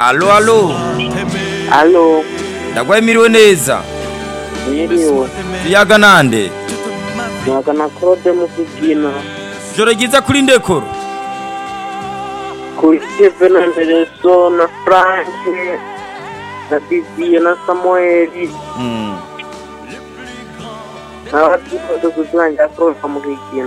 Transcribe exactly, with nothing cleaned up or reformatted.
Alo alo. Alo, Ndagwemiriwe neza. mwiriwe. Tuyaga nande. Mwagana Claude Mukigina. Joro ryiza kuri ndekoro. Kuri Steven Anderson na Frank na Didier na Samuel. Mm. Abatuko kuzanja Claude Mukigina.